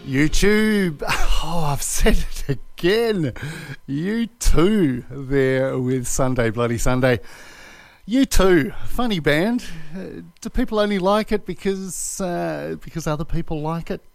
YouTube. Oh, I've said it again. U2 there with Sunday Bloody Sunday. U2, funny band. Do people only like it because other people like it?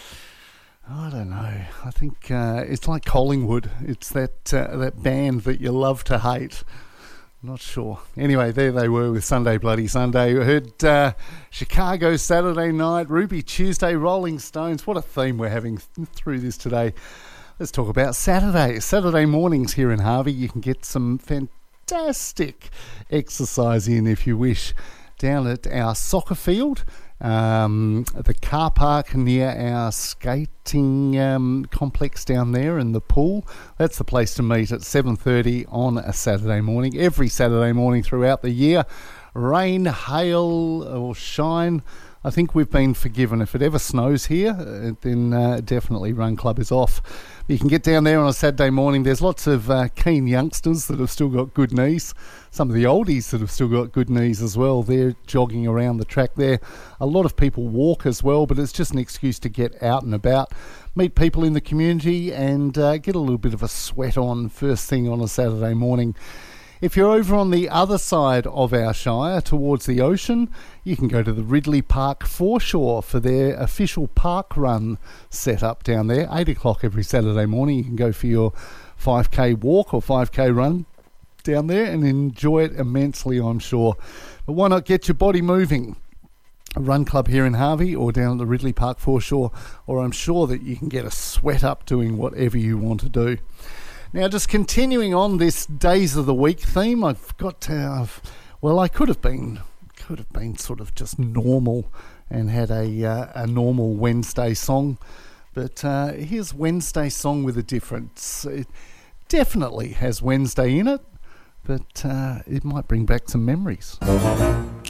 I don't know. I think it's like Collingwood. It's that band that you love to hate. Not sure. Anyway, there they were with Sunday Bloody Sunday. We heard Chicago Saturday Night, Ruby Tuesday, Rolling Stones. What a theme we're having through this today. Let's talk about Saturday mornings here in Harvey. You can get some fantastic exercise in if you wish down at our soccer field. The car park near our skating complex down there in the pool. That's the place to meet at 7:30 on a Saturday morning. Every Saturday morning throughout the year. Rain, hail or shine, I think we've been forgiven. If it ever snows here, then definitely Run Club is off. You can get down there on a Saturday morning. There's lots of keen youngsters that have still got good knees. Some of the oldies that have still got good knees as well. They're jogging around the track there. A lot of people walk as well, but it's just an excuse to get out and about, meet people in the community and get a little bit of a sweat on first thing on a Saturday morning. If you're over on the other side of our shire towards the ocean, you can go to the Ridley Park Foreshore for their official park run set up down there. 8 o'clock every Saturday morning. You can go for your 5K walk or 5K run down there and enjoy it immensely, I'm sure. But why not get your body moving? A Run Club here in Harvey or down at the Ridley Park Foreshore, or I'm sure that you can get a sweat up doing whatever you want to do. Now, just continuing on this Days of the Week theme, I've got to, I could have been sort of just normal and had a normal Wednesday song, but here's Wednesday song with a difference. It definitely has Wednesday in it, but it might bring back some memories.